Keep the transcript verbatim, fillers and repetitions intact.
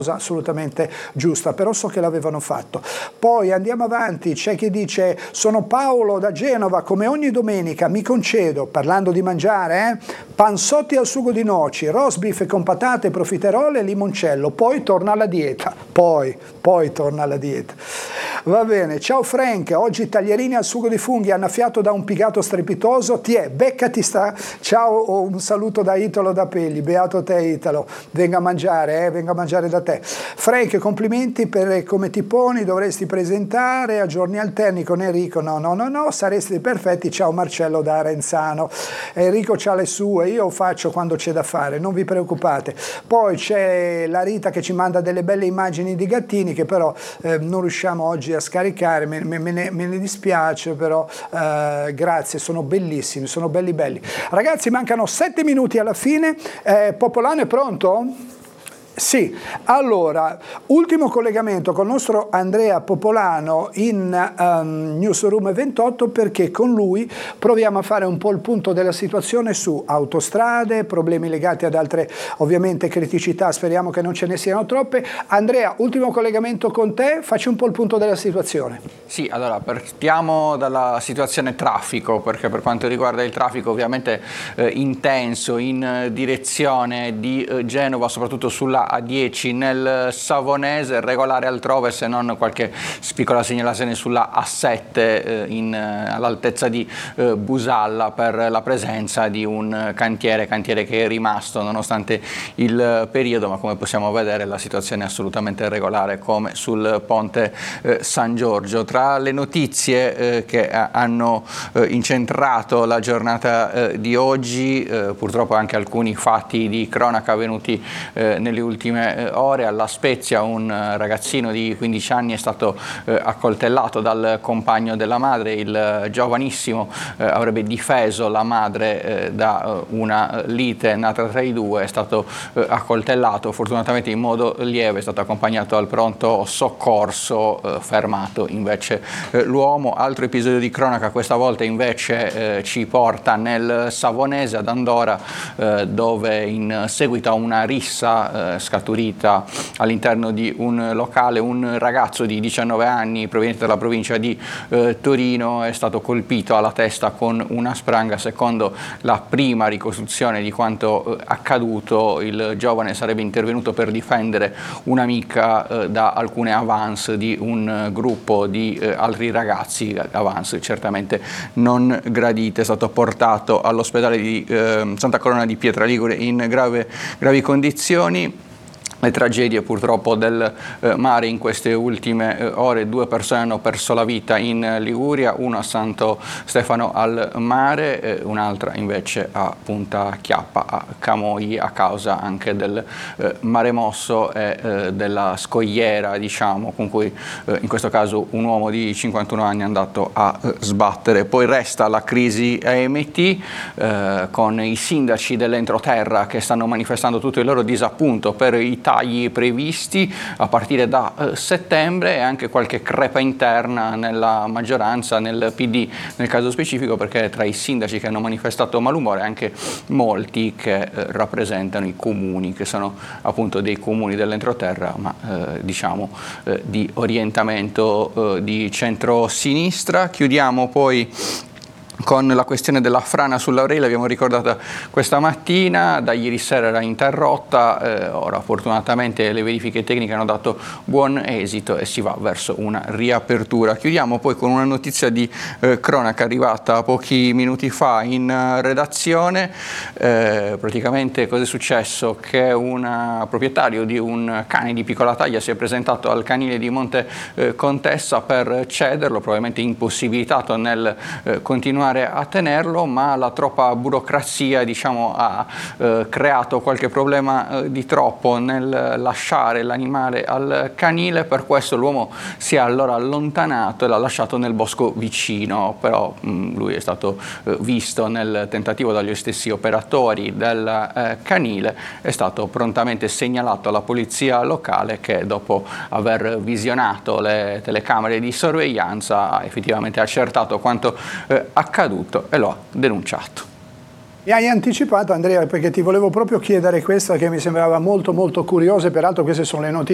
assolutamente giusta, però so che l'avevano fatto. Poi andiamo avanti, c'è chi dice: sono Paolo da Genova, come ogni domenica mi concedo, parlando di mangiare, eh, panzotti al sugo di noci, roast beef con patate, profiterole e limoncello, poi torna alla dieta, poi, poi torna alla dieta. Va bene, ciao Frank, oggi taglierini al sugo di funghi annaffiato da un pigato strepitoso, ti è, beccati sta, ciao, un saluto da Italo da Pegli, beato te Italo, venga a mangiare, eh, venga a mangiare da te. Frank, complimenti per come ti poni, dovresti presentare a giorni alterni con Enrico, no no no no, saresti perfetti, ciao Marcello da Arenzano. Enrico c'ha le sue, io faccio quando c'è da fare, non vi preoccupate. Poi c'è la Rita che ci manda delle belle immagini di gattini che però eh, non riusciamo oggi a scaricare, me, me, me, ne, me ne dispiace, però eh, grazie, sono bellissimi, sono belli belli. Ragazzi, mancano sette minuti alla fine, eh, Popolano è pronto? Sì, allora, ultimo collegamento con il nostro Andrea Popolano in um, Newsroom ventotto, perché con lui proviamo a fare un po' il punto della situazione su autostrade, problemi legati ad altre ovviamente criticità, speriamo che non ce ne siano troppe. Andrea, ultimo collegamento con te, facci un po' il punto della situazione. Sì, allora partiamo dalla situazione traffico, perché per quanto riguarda il traffico ovviamente eh, intenso in eh, direzione di eh, Genova, soprattutto sulla A dieci nel Savonese, regolare altrove se non qualche piccola segnalazione sulla A sette eh, in, eh, all'altezza di eh, Busalla per la presenza di un cantiere, cantiere che è rimasto nonostante il periodo, ma come possiamo vedere la situazione è assolutamente regolare come sul ponte eh, San Giorgio. Tra le notizie eh, che hanno eh, incentrato la giornata eh, di oggi, eh, purtroppo anche alcuni fatti di cronaca avvenuti eh, nelle ultime ore. Alla Spezia un ragazzino di quindici anni è stato eh, accoltellato dal compagno della madre, il giovanissimo eh, avrebbe difeso la madre eh, da una lite nata tra i due, è stato eh, accoltellato, fortunatamente in modo lieve, è stato accompagnato al pronto soccorso, eh, fermato invece eh, l'uomo. Altro episodio di cronaca, questa volta invece eh, ci porta nel Savonese, ad Andora, eh, dove in seguito a una rissa eh, scaturita all'interno di un locale, un ragazzo di diciannove anni proveniente dalla provincia di eh, Torino è stato colpito alla testa con una spranga. Secondo la prima ricostruzione di quanto eh, accaduto, il giovane sarebbe intervenuto per difendere un'amica eh, da alcune avance di un eh, gruppo di eh, altri ragazzi, avance certamente non gradite. È stato portato all'ospedale di eh, Santa Colonna di Pietraligure in grave, gravi condizioni. Le tragedie purtroppo del eh, mare in queste ultime eh, ore: due persone hanno perso la vita in Liguria, uno a Santo Stefano al Mare, eh, un'altra invece a Punta Chiappa a Camogli, a causa anche del eh, mare mosso e eh, della scogliera, diciamo, con cui eh, in questo caso un uomo di cinquantuno anni è andato a eh, sbattere. Poi resta la crisi A M T eh, con i sindaci dell'entroterra che stanno manifestando tutto il loro disappunto per i tagli previsti a partire da eh, settembre, e anche qualche crepa interna nella maggioranza, nel P D nel caso specifico, perché tra i sindaci che hanno manifestato malumore anche molti che eh, rappresentano i comuni, che sono appunto dei comuni dell'entroterra, ma eh, diciamo eh, di orientamento eh, di centro-sinistra. Chiudiamo poi con la questione della frana sull'Aurelia, abbiamo ricordata questa mattina, da ieri sera era interrotta, eh, ora fortunatamente le verifiche tecniche hanno dato buon esito e si va verso una riapertura. Chiudiamo poi con una notizia di eh, cronaca arrivata pochi minuti fa in uh, redazione. Eh, praticamente cosa è successo? Che un proprietario di un cane di piccola taglia si è presentato al canile di Monte eh, Contessa per cederlo, probabilmente impossibilitato nel eh, continuare a tenerlo, ma la troppa burocrazia, diciamo, ha eh, creato qualche problema eh, di troppo nel lasciare l'animale al canile. Per questo l'uomo si è allora allontanato e l'ha lasciato nel bosco vicino, però mh, lui è stato eh, visto nel tentativo dagli stessi operatori del eh, canile, è stato prontamente segnalato alla polizia locale, che dopo aver visionato le telecamere di sorveglianza ha effettivamente accertato quanto eh, accaduto e lo ha denunciato. Mi hai anticipato, Andrea, perché ti volevo proprio chiedere questa, che mi sembrava molto molto curiosa, e peraltro queste sono le notizie